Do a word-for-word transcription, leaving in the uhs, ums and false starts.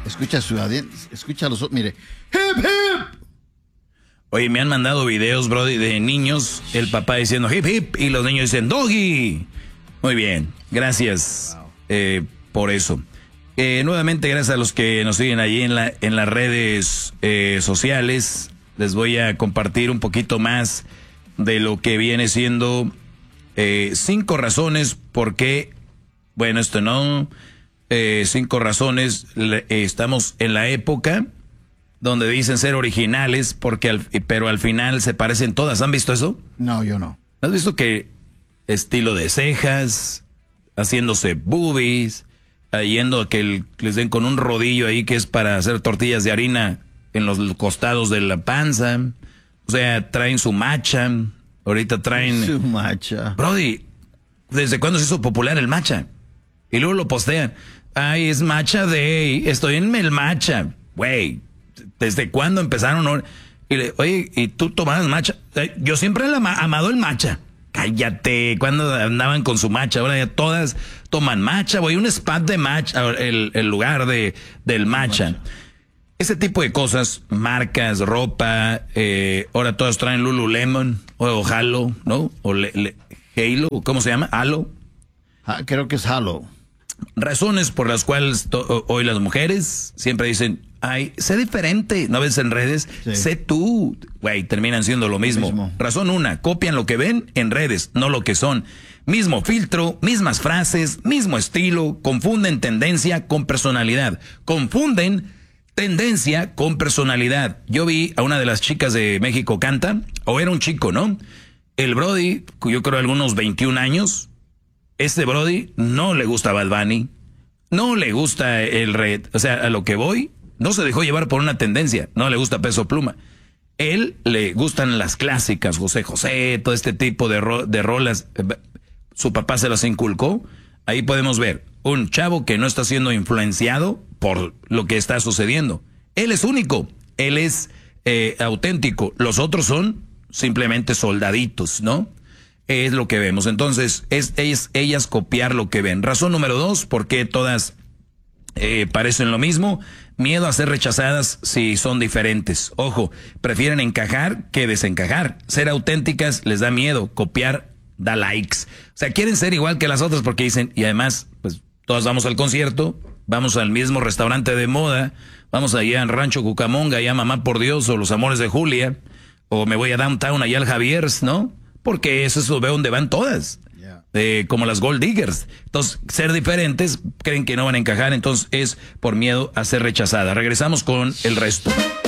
Escucha su escucha los, mire. Hip, hip. Oye, me han mandado videos, brody, de niños, el papá diciendo hip, hip, y los niños dicen doggy. Muy bien, gracias wow. eh, por eso. Eh, nuevamente, gracias a los que nos siguen allí en, la, en las redes eh, sociales. Les voy a compartir un poquito más de lo que viene siendo eh, cinco razones por qué, bueno, esto no, eh, cinco razones, le, eh, estamos en la época donde dicen ser originales, porque al, pero al final se parecen todas. ¿Han visto eso? No, yo no. ¿Has visto que estilo de cejas, haciéndose boobies, yendo a que el, les den con un rodillo ahí que es para hacer tortillas de harina en los costados de la panza? O sea, traen su matcha, ahorita traen... Su matcha. Brody, ¿desde cuándo se hizo popular el matcha? Y luego lo postean. Ay, es matcha day, estoy en el matcha. Güey, ¿desde cuándo empezaron? Y le, oye, ¿y tú tomabas matcha? Yo siempre he amado el matcha. Cállate, cuando andaban con su matcha, ahora ya todas toman matcha, voy a un spa de matcha, el, el lugar de, del matcha. matcha. Ese tipo de cosas, marcas, ropa, eh, ahora todas traen Lululemon, o, o Halo, ¿no? O le, le, Halo, ¿cómo se llama? Halo. Ah, creo que es Halo. Razones por las cuales to, hoy las mujeres siempre dicen, ay, sé diferente, ¿no ves en redes? Sí. Sé tú, güey, terminan siendo lo mismo. lo mismo. Razón una, copian lo que ven en redes, no lo que son. Mismo filtro, mismas frases, mismo estilo, confunden tendencia con personalidad. Confunden tendencia con personalidad. Yo vi a una de las chicas de México Canta, o era un chico, ¿no? El Brody, yo creo algunos veintiún años, este Brody no le gusta Bad Bunny, no le gusta el red, o sea, a lo que voy, no se dejó llevar por una tendencia, no le gusta Peso Pluma. Él le gustan las clásicas, José José, todo este tipo de, ro de rolas, su papá se las inculcó. Ahí podemos ver un chavo que no está siendo influenciado por lo que está sucediendo. Él es único, él es eh, auténtico, los otros son simplemente soldaditos, ¿no? Es lo que vemos. Entonces, es, es ellas copiar lo que ven. Razón número dos, ¿por qué todas eh, parecen lo mismo? Miedo a ser rechazadas si son diferentes. Ojo, prefieren encajar que desencajar. Ser auténticas les da miedo, copiar da likes. O sea, quieren ser igual que las otras porque dicen, y además, pues, todas vamos al concierto, vamos al mismo restaurante de moda, vamos allá en Rancho Cucamonga, allá Mamá por Dios, o Los Amores de Julia, o me voy a Downtown, allá al Javier's, ¿no? Porque eso es veo donde van todas, yeah. eh, como las Gold Diggers. Entonces, ser diferentes, creen que no van a encajar, entonces es por miedo a ser rechazada. Regresamos con el resto.